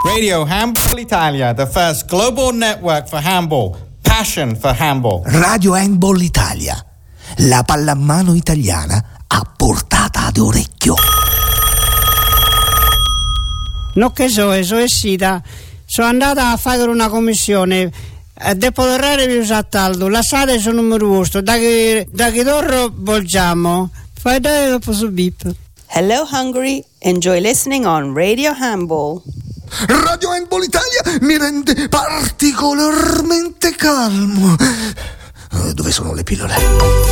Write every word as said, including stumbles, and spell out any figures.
Radio Handball Italia, the first global network for handball. Passion for handball. Radio Handball Italia, la pallamano italiana a portata d'orecchio. Non che so, so è sita. Sono andata a fare una commissione. Dopo l'orario vi usa taldo. La sala è sul numero vostro. Da che da che torno volgiamo. Fai dare dopo su bip. Hello Hungary. Enjoy listening on Radio Handball. Radio Handball Italia mi rende particolarmente calmo. Dove sono le pillole?